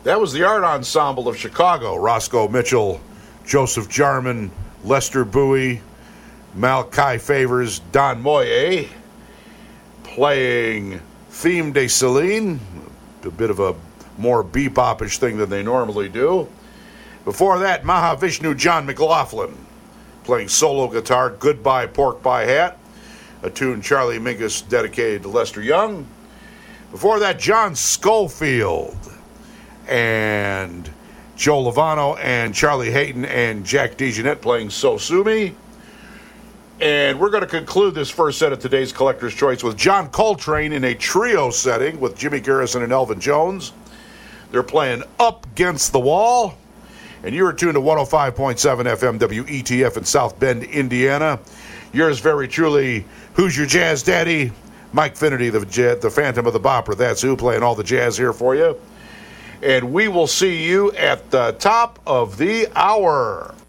That was the Art Ensemble of Chicago. Roscoe Mitchell, Joseph Jarman, Lester Bowie, Malachi Favors, Don Moye, playing Theme de Celine, a bit of a more bebop-ish thing than they normally do. Before that, Mahavishnu John McLaughlin, playing solo guitar, Goodbye Pork Pie Hat, a tune Charlie Mingus dedicated to Lester Young. Before that, John Schofield and Joe Lovano and Charlie Hayton and Jack DeJohnette playing So Sue Me. And we're going to conclude this first set of today's Collector's Choice with John Coltrane in a trio setting with Jimmy Garrison and Elvin Jones. They're playing Up Against the Wall. And you're tuned to 105.7 FM WETF in South Bend, Indiana. Yours very truly, who's your jazz daddy? Mike Finnerty, the Phantom of the Bopper. That's who, playing all the jazz here for you. And we will see you at the top of the hour.